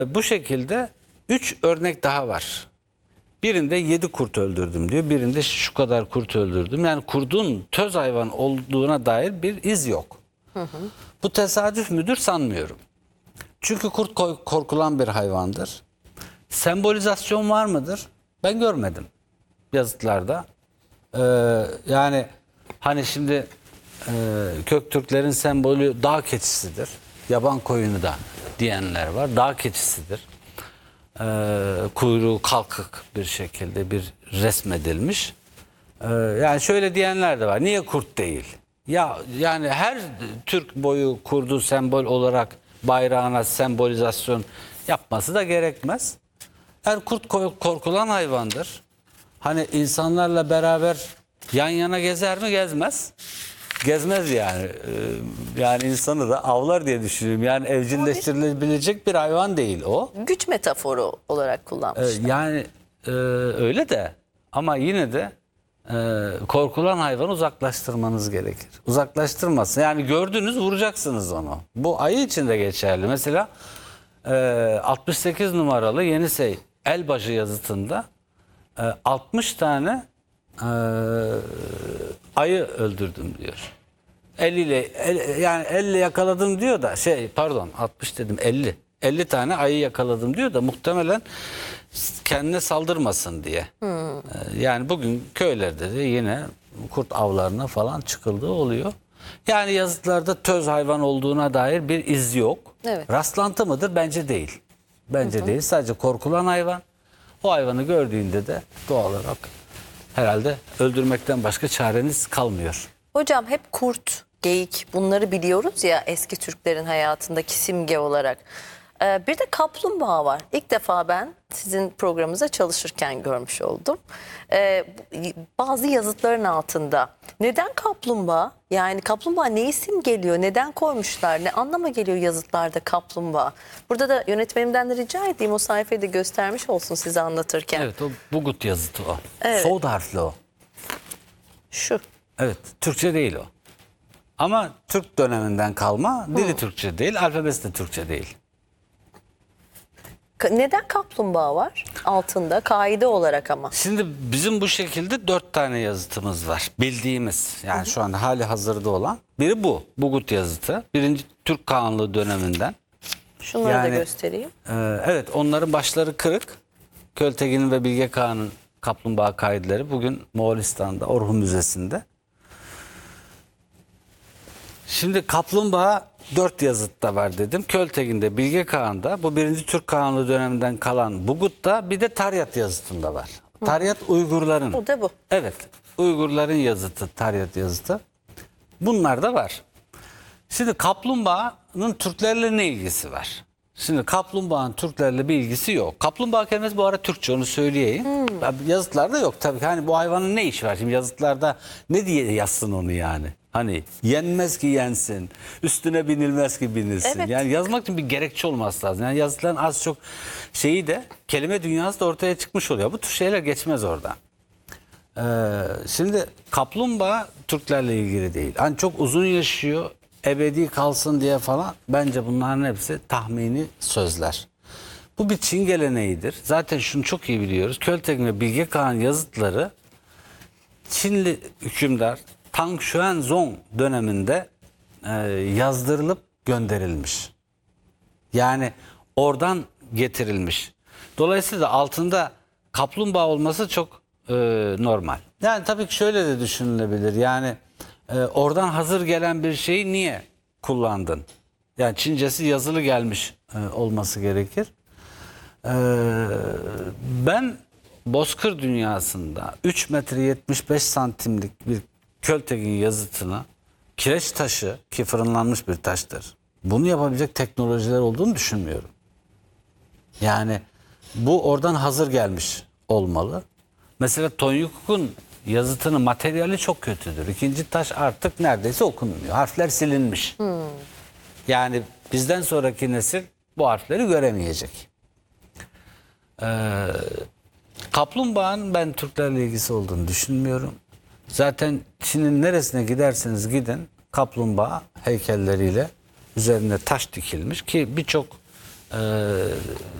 Bu şekilde 3 örnek daha var. Birinde 7 kurt öldürdüm diyor. Birinde şu kadar kurt öldürdüm. Yani kurdun töz hayvan olduğuna dair bir iz yok. Bu tesadüf müdür sanmıyorum. Çünkü kurt korkulan bir hayvandır. Sembolizasyon var mıdır? Ben görmedim yazıtlarda. Yani hani şimdi Köktürklerin sembolü dağ keçisidir. Yaban koyunu da diyenler var. Dağ keçisidir. Kuyruğu kalkık bir şekilde bir resmedilmiş. Yani şöyle diyenler de var. Niye kurt değil? Ya yani her Türk boyu kurdu sembol olarak bayrağına sembolizasyon yapması da gerekmez. Her kurt korkulan hayvandır. Hani insanlarla beraber yan yana gezer mi? Gezmez. Gezmez yani. Yani insanı da avlar diye düşünüyorum. Yani evcilleştirilebilecek bir hayvan değil o. Güç metaforu olarak kullanmışlar. Yani öyle de ama yine de korkulan hayvanı uzaklaştırmanız gerekir. Uzaklaştırmasın. Yani gördünüz vuracaksınız onu. Bu ayı için de geçerli. Mesela 68 numaralı Yenisey Elbaşı yazıtında 60 tane ayı öldürdüm diyor. Yani 50 yakaladım diyor da 60 dedim 50. 50 tane ayı yakaladım diyor da muhtemelen kendine saldırmasın diye. Yani bugün köylerde de yine kurt avlarına falan çıkıldığı oluyor. Yani yazıtlarda töz hayvan olduğuna dair bir iz yok. Evet. Rastlantı mıdır? Bence değil. Bence değil. Sadece korkulan hayvan. O hayvanı gördüğünde de doğal olarak herhalde öldürmekten başka çareniz kalmıyor. Hocam hep kurt, geyik bunları biliyoruz ya eski Türklerin hayatındaki simge olarak. Bir de kaplumbağa var. İlk defa ben sizin programınıza çalışırken görmüş oldum. Bazı yazıtların altında neden kaplumbağa? Yani kaplumbağa ne simgeliyor? Neden koymuşlar? Ne anlama geliyor yazıtlarda kaplumbağa? Burada da yönetmenimden de rica edeyim o sayfayı da göstermiş olsun size anlatırken. Evet, o Bugut yazıtı o. Evet. Soğut harfli o. Şu. Evet, Türkçe değil o. Ama Türk döneminden kalma, dili Türkçe değil, alfabesi de Türkçe değil. Neden kaplumbağa var altında kaide olarak ama? Şimdi bizim bu şekilde 4 tane yazıtımız var. Bildiğimiz, yani şu an hali hazırda olan. Biri bu, Bugut yazıtı. Birinci Türk Kağanlığı döneminden. Şunları da Yani, göstereyim. Evet, onların başları kırık. Költekin'in ve Bilge Kağan'ın kaplumbağa kaideleri bugün Moğolistan'da, Orhun Müzesi'nde. Şimdi kaplumbağa 4 yazıtta var dedim. Költekin'de, Bilge Kağan'da, bu 1. Türk Kağanlığı döneminden kalan Bugut'ta, bir de Taryat yazıtında var. Taryat Uygurların. O da bu. Evet, Uygurların yazıtı, Taryat yazıtı. Bunlar da var. Şimdi kaplumbağanın Türklerle ne ilgisi var? Şimdi kaplumbağanın Türklerle bir ilgisi yok. Kaplumbağa kelimesi bu ara Türkçe, onu söyleyeyim. Yazıtlarda yok tabii ki. Hani bu hayvanın ne işi var? Şimdi yazıtlarda ne diye yazsın onu yani? Hani yenmez ki yensin, üstüne binilmez ki binilsin. Evet. Yani yazmak için bir gerekçe olması lazım. Yani yazıtların az çok şeyi de, kelime dünyası da ortaya çıkmış oluyor. Bu tür şeyler geçmez oradan. Şimdi kaplumbağa Türklerle ilgili değil. Hani çok uzun yaşıyor, ebedi kalsın diye falan, bence bunların hepsi tahmini sözler. Bu bir Çin geleneğidir. Zaten şunu çok iyi biliyoruz. Költekin ve Bilge Kağan yazıtları Çinli hükümdar Tang Xuanzong döneminde yazdırılıp gönderilmiş. Yani oradan getirilmiş. Dolayısıyla altında kaplumbağa olması çok normal. Yani tabii ki şöyle de düşünülebilir. Yani oradan hazır gelen bir şeyi niye kullandın? Yani Çincesi yazılı gelmiş olması gerekir. Ben Bozkır dünyasında 3 metre 75 santimlik bir Költekin yazıtına kireç taşı, ki fırınlanmış bir taştır, bunu yapabilecek teknolojiler olduğunu düşünmüyorum. Yani bu oradan hazır gelmiş olmalı. Mesela Tonyukuk'un yazıtının materyali çok kötüdür. İkinci taş artık neredeyse okunmuyor. Harfler silinmiş. Yani bizden sonraki nesil bu harfleri göremeyecek. Kaplumbağanın ben Türklerle ilgisi olduğunu düşünmüyorum. Zaten Çin'in neresine giderseniz gidin kaplumbağa heykelleriyle üzerine taş dikilmiş, ki birçok e,